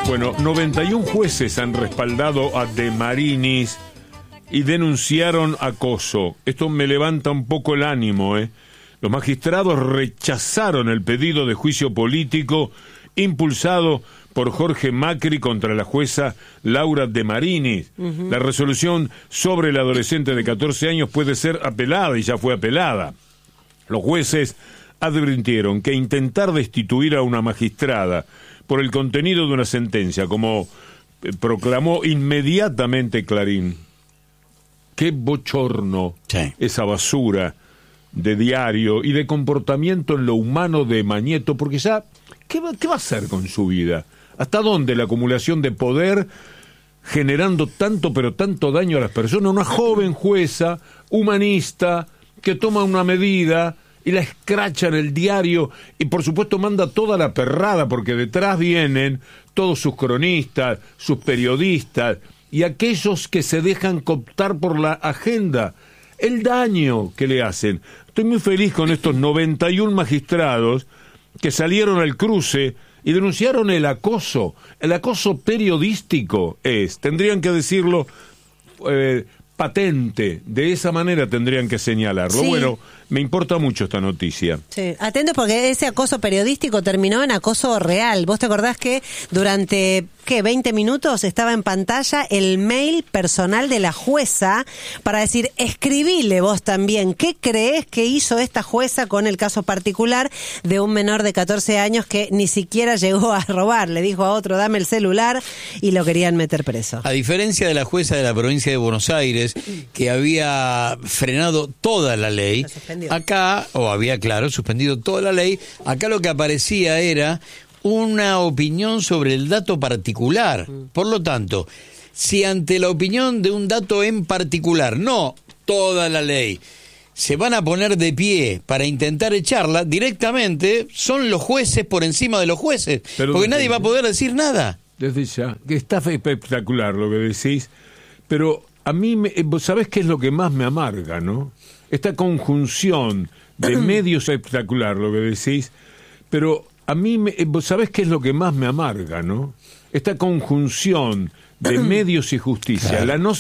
Bueno, 91 jueces han respaldado a De Marinis y denunciaron acoso. Esto me levanta un poco el ánimo, ¿eh? Los magistrados rechazaron el pedido de juicio político impulsado por Jorge Macri contra la jueza Laura De Marinis. La resolución sobre el adolescente de 14 años puede ser apelada y ya fue apelada. Los jueces advirtieron que intentar destituir a una magistrada por el contenido de una sentencia, como proclamó inmediatamente Clarín, qué bochorno, sí, esa basura de diario y de comportamiento en lo humano de Mañeto, porque ya, ¿qué va a hacer con su vida? ¿Hasta dónde la acumulación de poder generando tanto pero tanto daño a las personas? Una joven jueza, humanista, que toma una medida y la escracha en el diario y por supuesto manda toda la perrada, porque detrás vienen todos sus cronistas, sus periodistas y aquellos que se dejan cooptar por la agenda. El daño que le hacen. Estoy muy feliz con estos 91 magistrados que salieron al cruce y denunciaron el acoso periodístico tendrían que decirlo patente, de esa manera tendrían que señalarlo. Sí. Bueno, me importa mucho esta noticia. Sí, atentos porque ese acoso periodístico terminó en acoso real. ¿Vos te acordás que durante 20 minutos estaba en pantalla el mail personal de la jueza para decir, escribile vos también, ¿qué creés que hizo esta jueza con el caso particular de un menor de 14 años que ni siquiera llegó a robar? Le dijo a otro, dame el celular, y lo querían meter preso. A diferencia de la jueza de la provincia de Buenos Aires, que había frenado toda la ley, acá, suspendido toda la ley, acá lo que aparecía era una opinión sobre el dato particular. Por lo tanto, si ante la opinión de un dato en particular, no toda la ley, se van a poner de pie para intentar echarla, directamente son los jueces por encima de los jueces, porque nadie va a poder decir nada. Desde ya, que está espectacular lo que decís, pero a mí, ¿sabés qué es lo que más me amarga, no? Esta conjunción de medios espectacular lo que decís, pero a mí, ¿sabés qué es lo que más me amarga, no? Esta conjunción de medios y justicia, la no